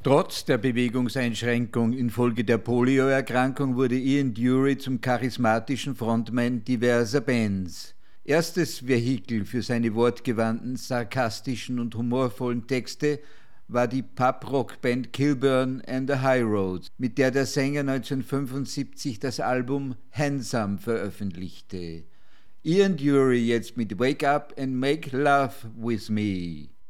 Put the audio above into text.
Trotz der Bewegungseinschränkung infolge der Polioerkrankung wurde Ian Dury zum charismatischen Frontman diverser Bands. Erstes Vehikel für seine wortgewandten, sarkastischen und humorvollen Texte war die Pub-Rock-Band Kilburn and the High Roads, mit der der Sänger 1975 das Album Handsome veröffentlichte. Ian Dury jetzt mit Wake Up and Make Love With Me.